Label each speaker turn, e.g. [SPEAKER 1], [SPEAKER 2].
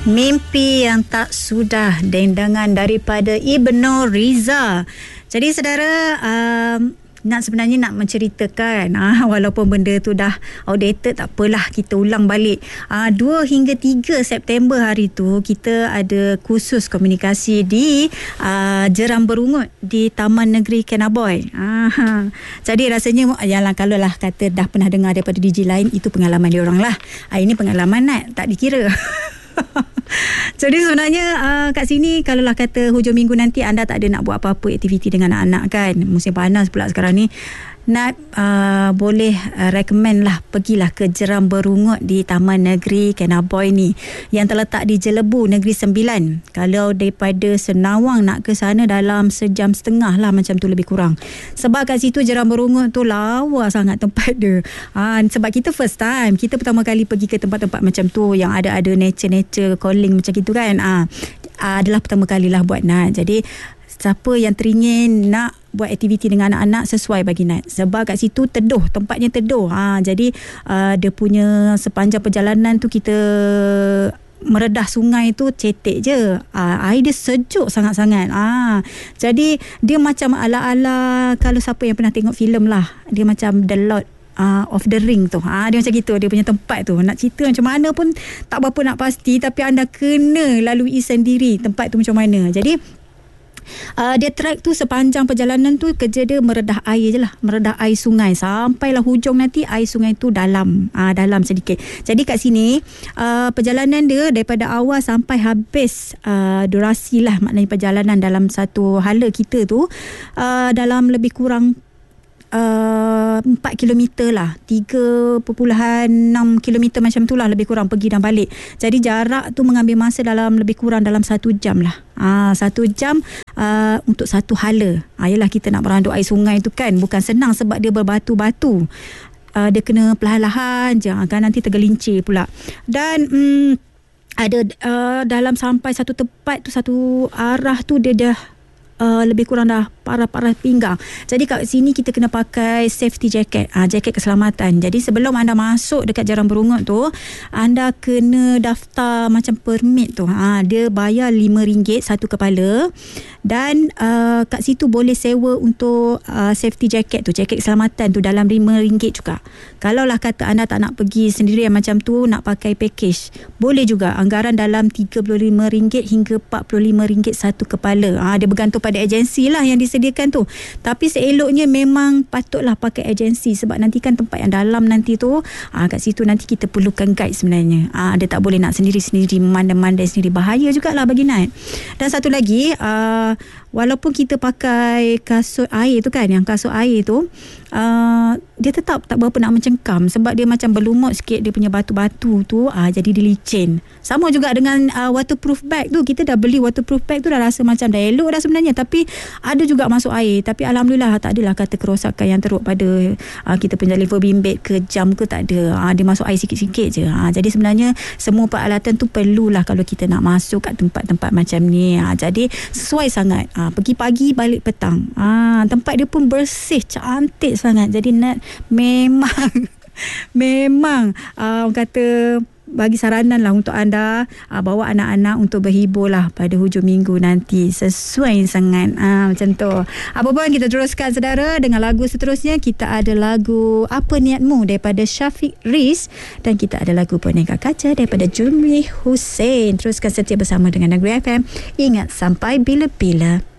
[SPEAKER 1] Mimpi yang tak sudah, dendangan daripada Ibnu Riza. Jadi saudara, sebenarnya nak menceritakan, walaupun benda tu dah outdated, tak apalah, kita ulang balik. 2 hingga 3 September hari tu kita ada kursus komunikasi di Jeram Berungut di Taman Negeri Kenaboy. Jadi rasanya kalau lah kata dah pernah dengar daripada DJ lain, itu pengalaman dia orang lah. Ini pengalaman tak dikira. Jadi sebenarnya kat sini, kalau lah kata hujung minggu nanti anda tak ada nak buat apa-apa aktiviti dengan anak-anak kan, musim panas pula sekarang ni, boleh recommend lah, pergilah ke Jeram Berungut di Taman Negeri Kenaboy ni, yang terletak di Jelebu Negeri Sembilan. Kalau daripada Senawang nak ke sana dalam sejam setengah lah, macam tu lebih kurang. Sebab kat situ Jeram Berungut tu lawa sangat tempat dia. Sebab kita first time, kita pertama kali pergi ke tempat-tempat macam tu yang ada nature calling macam gitu kan. Adalah pertama kalilah buat Nat. Jadi siapa yang teringin nak buat aktiviti dengan anak-anak, sesuai bagi Nat. Sebab kat situ teduh, tempatnya teduh. Jadi dia punya sepanjang perjalanan tu kita meredah sungai tu cetek je. Air dia sejuk sangat-sangat. Jadi dia macam ala-ala, kalau siapa yang pernah tengok filem lah, dia macam The Lord of the Ring tu. Dia macam gitu, dia punya tempat tu. Nak cerita macam mana pun tak berapa nak pasti, tapi anda kena lalui sendiri tempat tu macam mana. Jadi dia trek tu sepanjang perjalanan tu, kerja dia meredah air je lah, meredah air sungai sampailah hujung nanti air sungai tu dalam sedikit. Jadi kat sini perjalanan dia daripada awal sampai habis durasi lah, maknanya perjalanan dalam satu hala kita tu dalam lebih kurang 4 kilometer lah, 3.6 kilometer macam tu lah, lebih kurang pergi dan balik. Jadi jarak tu mengambil masa dalam lebih kurang dalam 1 jam lah. 1 jam untuk satu hala. Yelah, kita nak meranduk air sungai tu kan bukan senang, sebab dia berbatu-batu. Dia kena perlahan-lahan je, kan nanti tergelincir pula. Dan ada dalam sampai satu tempat tu, satu arah tu dia dah lebih kurang dah parah-parah pinggang. Jadi kat sini kita kena pakai safety jacket, jaket keselamatan. Jadi sebelum anda masuk dekat Jeram Berungut tu, anda kena daftar macam permit tu. Dia bayar RM5 satu kepala. Dan kat situ boleh sewa untuk safety jacket tu, jaket keselamatan tu, dalam RM5 juga. Kalau lah kata anda tak nak pergi sendirian macam tu, nak pakai package, boleh juga. Anggaran dalam RM35 hingga RM45 satu kepala. Dia bergantung pada agensi lah yang disediakan tu. Tapi seeloknya memang patutlah pakai agensi, sebab nanti kan tempat yang dalam nanti tu, kat situ nanti kita perlukan guide sebenarnya. Dia tak boleh nak sendiri-sendiri, memandai-mandai sendiri, bahaya jugalah bagi Nat. Dan satu lagi, walaupun kita pakai kasut air tu kan, yang kasut air tu dia tetap tak berapa nak mencengkam, sebab dia macam berlumut sikit, dia punya batu-batu tu, jadi dia licin. Sama juga dengan waterproof bag tu. Kita dah beli waterproof bag tu, dah rasa macam dah elok dah sebenarnya, tapi ada juga masuk air. Tapi alhamdulillah tak adalah kata kerosakan yang teruk pada kita punya liver bimbit ke jam ke, tak ada. Dia masuk air sikit-sikit je. Jadi sebenarnya semua peralatan tu perlulah kalau kita nak masuk kat tempat-tempat macam ni. Jadi sesuai sangat. Pergi pagi, balik petang. Tempat dia pun bersih, cantik sangat. Jadi Nat, memang orang kata, bagi saranan lah untuk anda bawa anak-anak untuk berhibur lah pada hujung minggu nanti. Sesuai sangat macam tu. Apa pun kita teruskan saudara dengan lagu seterusnya. Kita ada lagu Apa Niatmu daripada Syafiq Riz, dan kita ada lagu Boneka Kaca daripada Jumri Hussein. Teruskan setia bersama dengan Negeri FM. Ingat, sampai bila-bila.